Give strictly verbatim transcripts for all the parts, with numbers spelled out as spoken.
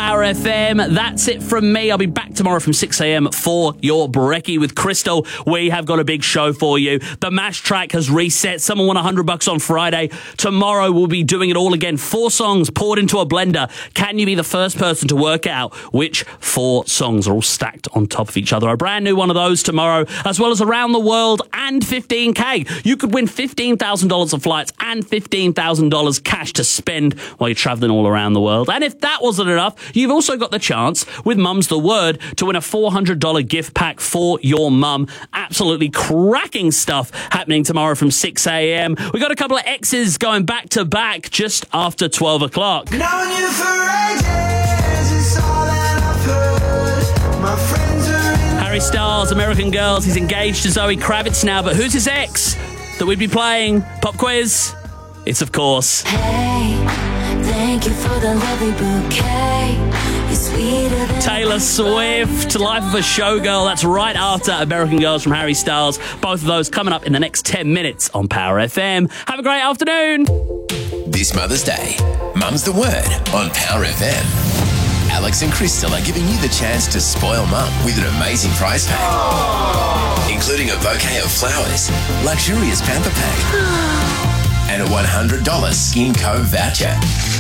Power F M. That's it from me. I'll be back tomorrow from six a.m. for your Brekkie with Crystal. We have got a big show for you. The Mash track has reset. Someone won one hundred bucks on Friday. Tomorrow we'll be doing it all again. Four songs poured into a blender. Can you be the first person to work out which four songs are all stacked on top of each other? A brand new one of those tomorrow, as well as Around the World and fifteen K. You could win fifteen thousand dollars of flights and fifteen thousand dollars cash to spend while you're travelling all around the world. And if that wasn't enough, you've also got the chance with Mum's the Word to win a four hundred dollars gift pack for your mum. Absolutely cracking stuff happening tomorrow from six a.m. We got a couple of X's going back to back just after twelve o'clock. Known you for ages, it's all that I've heard. My friends are in Harry Styles, American Girls. He's engaged to Zoe Kravitz now, but who's his ex that we'd be playing? Pop quiz. It's, of course, Hey, thank you for the lovely bouquet. You're sweeter than Taylor Swift. Life of a Showgirl. That's right after American Girls from Harry Styles. Both of those coming up in the next ten minutes on Power F M. Have a great afternoon. This Mother's Day, Mum's the Word on Power F M. Alex and Crystal are giving you the chance to spoil Mum with an amazing prize pack, including a bouquet of flowers, luxurious pamper pack, and a one hundred dollars Skin Co voucher.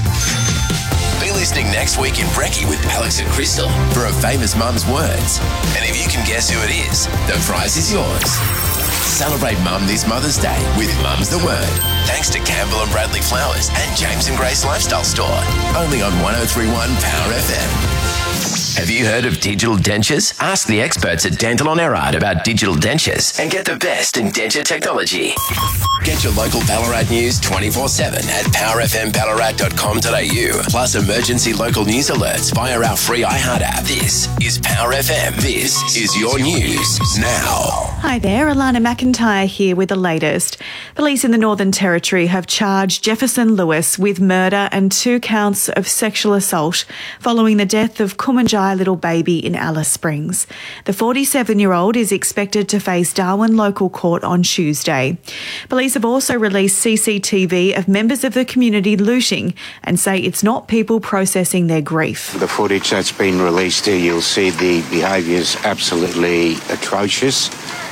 Be listening next week in Brekkie with Alex and Crystal for a famous mum's words. And if you can guess who it is, the prize is yours. Celebrate Mum this Mother's Day with Mum's the Word. Thanks to Campbell and Bradley Flowers and James and Grace Lifestyle Store. Only on one oh three point one Power F M. Have you heard of digital dentures? Ask the experts at Dental on Erard about digital dentures and get the best in denture technology. Get your local Ballarat news twenty-four seven at power f m ballarat dot com dot a u. Plus emergency local news alerts via our free iHeart app. This is Power F M. This is your news now. Hi there, Alana McIntyre here with the latest. Police in the Northern Territory have charged Jefferson Lewis with murder and two counts of sexual assault following the death of Kumanjai little baby in Alice Springs. The forty-seven-year-old is expected to face Darwin Local Court on Tuesday. Police have also released C C T V of members of the community looting and say it's not people processing their grief. The footage that's been released here, you'll see the behaviour is absolutely atrocious.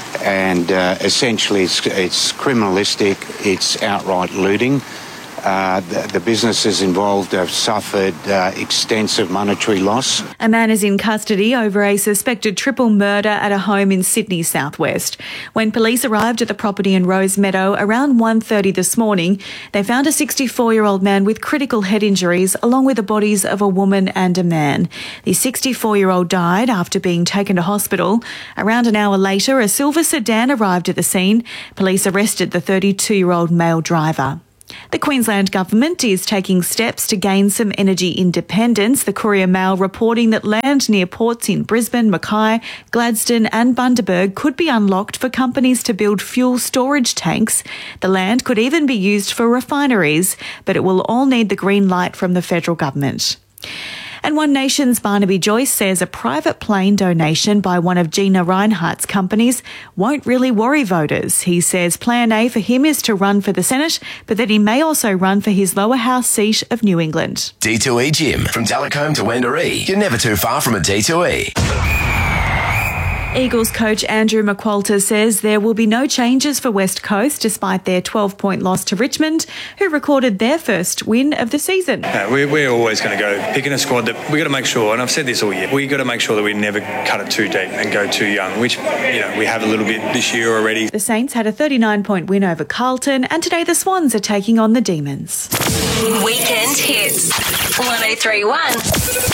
And uh, essentially it's, it's criminalistic, it's outright looting. Uh, the, the businesses involved have suffered uh, extensive monetary loss. A man is in custody over a suspected triple murder at a home in Sydney southwest. When police arrived at the property in Rose Meadow around one thirty this morning, they found a sixty-four-year-old man with critical head injuries along with the bodies of a woman and a man. The sixty-four-year-old died after being taken to hospital. Around an hour later, a silver sedan arrived at the scene. Police arrested the thirty-two-year-old male driver. The Queensland Government is taking steps to gain some energy independence. The Courier Mail reporting that land near ports in Brisbane, Mackay, Gladstone and Bundaberg could be unlocked for companies to build fuel storage tanks. The land could even be used for refineries, but it will all need the green light from the federal government. And One Nation's Barnaby Joyce says a private plane donation by one of Gina Rinehart's companies won't really worry voters. He says plan A for him is to run for the Senate, but that he may also run for his lower house seat of New England. D two E Gym. From Talacombe to Wendouree. You're never too far from a D two E. Eagles coach Andrew McQualter says there will be no changes for West Coast despite their twelve-point loss to Richmond, who recorded their first win of the season. No, we're, we're always going to go picking a squad that we got to make sure, and I've said this all year, we got to make sure that we never cut it too deep and go too young, which you know we have a little bit this year already. The Saints had a thirty-nine point win over Carlton, and today the Swans are taking on the Demons. Weekend Hits. one oh three point one